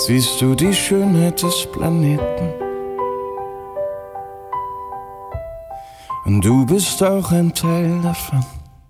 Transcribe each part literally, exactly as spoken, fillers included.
siehst du die Schönheit des Planeten. Und du bist auch ein Teil davon.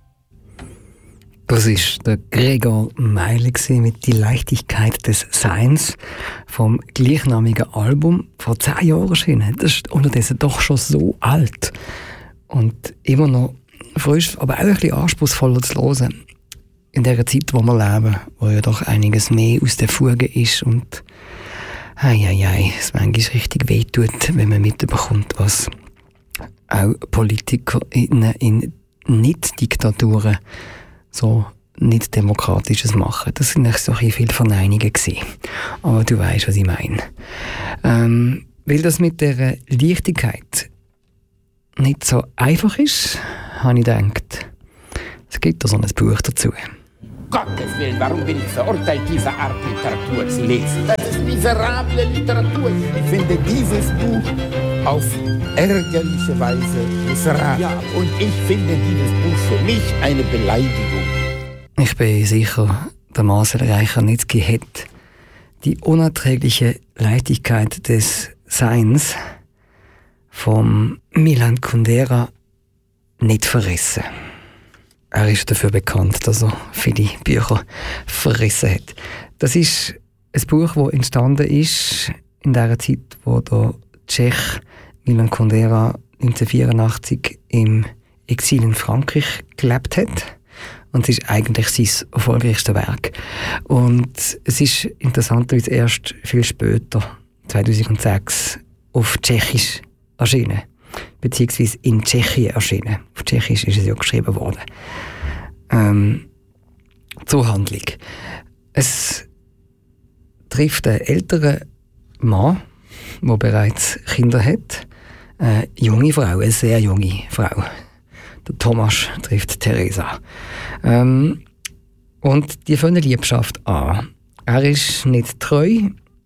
Das ist der Gregor Meile mit «Die Leichtigkeit des Seins» vom gleichnamigen Album vor zehn Jahren erschienen. Das ist unterdessen doch schon so alt und immer noch frisch, aber auch ein bisschen anspruchsvoller zu hören. In der Zeit, wo wir leben, wo ja doch einiges mehr aus der Fuge ist und ei, ei, ei, es manchmal richtig wehtut, wenn man mitbekommt, was auch Politiker in, in Nicht-Diktaturen so nicht Demokratisches machen. Das sind nicht so viele Verneinungen gewesen. Aber du weißt, was ich meine. Ähm, weil das mit der Leichtigkeit nicht so einfach ist, habe ich gedacht, es gibt da so ein Buch dazu. Gottes Willen, warum bin ich verurteilt, diese Art Literatur zu lesen? Das ist miserable Literatur. Ich finde dieses Buch auf ärgerliche Weise miserabel. Ja. Und ich finde dieses Buch für mich eine Beleidigung. Ich bin sicher, der Marcel Reich-Ranitzky hat die unerträgliche Leichtigkeit des Seins vom Milan Kundera nicht verrissen. Er ist dafür bekannt, dass er viele Bücher verrissen hat. Das ist ein Buch, das entstanden ist in der Zeit, wo der Tschech Milan Kundera neunzehnhundertvierundachtzig im Exil in Frankreich gelebt hat. Und es ist eigentlich sein erfolgreichstes Werk. Und es ist interessanterweise erst viel später, zweitausendsechs, auf Tschechisch erschienen. Beziehungsweise in Tschechien erschienen. Auf Tschechisch ist es ja geschrieben worden. Ähm, zur Handlung. Es trifft einen älteren Mann, der bereits Kinder hat. Eine junge Frau, eine sehr junge Frau. Der Thomas trifft Theresa. Ähm, und die fangen eine Liebschaft an. Er ist nicht treu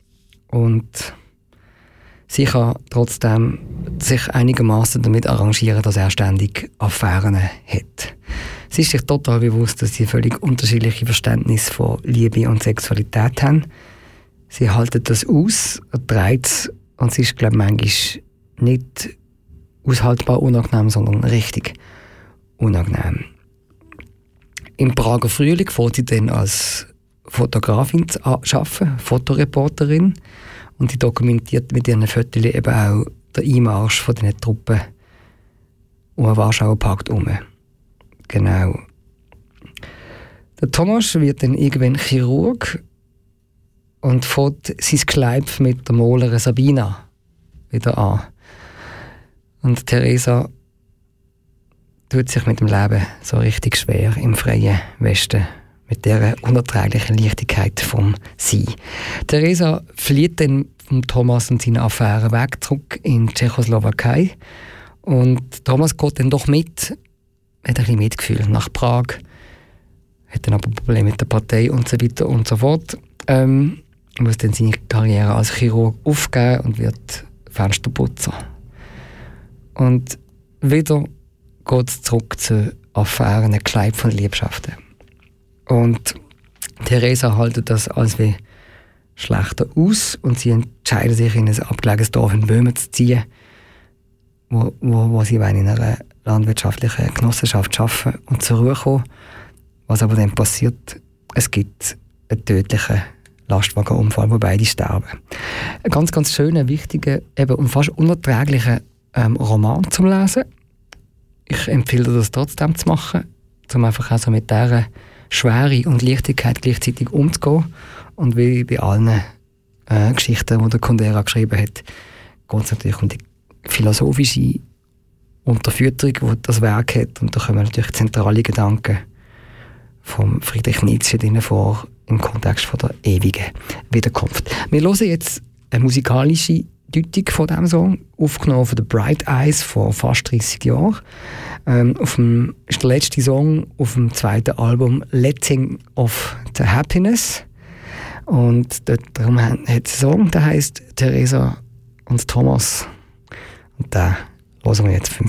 und sie kann trotzdem sich einigermaßen damit arrangieren, dass er ständig Affären hat. Sie ist sich total bewusst, dass sie völlig unterschiedliche Verständnisse von Liebe und Sexualität haben. Sie halten das aus, erträgt es und sie ist, glaube ich, manchmal nicht aushaltbar unangenehm, sondern richtig unangenehm. Im Prager Frühling fährt sie dann als Fotografin zu arbeiten, Fotoreporterin, und sie dokumentiert mit ihren Fotos eben auch den Einmarsch von diesen Truppen um den Warschauer Pakt herum. Genau. Der Thomas wird dann irgendwann Chirurg und fängt sein Kleid mit der Malerin Sabina wieder an. Und Theresa tut sich mit dem Leben so richtig schwer im freien Westen, mit dieser unerträglichen Leichtigkeit vom Sie. Theresa flieht dann von Thomas und seinen Affären weg, zurück in die Tschechoslowakei. Und Thomas geht dann doch mit, hat ein bisschen Mitgefühl nach Prag, hat dann aber Probleme mit der Partei und so weiter und so fort. Ähm, muss dann seine Karriere als Chirurg aufgeben und wird Fensterputzer. Und wieder geht es zurück zu Affären, ein Kleid von Liebschaften. Und Theresa hält das als wie schlechter aus und sie entscheidet sich, in ein abgelegenes Dorf in Böhmen zu ziehen, wo, wo, wo sie in einer landwirtschaftlichen Genossenschaft arbeiten und zur Ruhe kommen. Was aber dann passiert, es gibt einen tödlichen Lastwagenunfall, wo beide sterben. Ein ganz, ganz schöner, wichtiger eben, und fast unerträglicher ähm, Roman zum Lesen. Ich empfehle dir das trotzdem zu machen, um einfach auch so mit dieser Schwere und Leichtigkeit gleichzeitig umzugehen. Und wie bei allen äh, Geschichten, die der Kundera geschrieben hat, geht es natürlich um die philosophische Unterfütterung, die das Werk hat. Und da kommen natürlich zentrale Gedanken von Friedrich Nietzsche drin vor, im Kontext von der ewigen Wiederkunft. Wir hören jetzt eine musikalische Deutung von diesem Song, aufgenommen von den Bright Eyes vor fast dreissig Jahren. Ähm, auf dem, ist der letzte Song auf dem zweiten Album Letting of the Happiness. Und dort, darum hat es einen Song, der heisst Theresa und Thomas. Und den hören wir jetzt fünf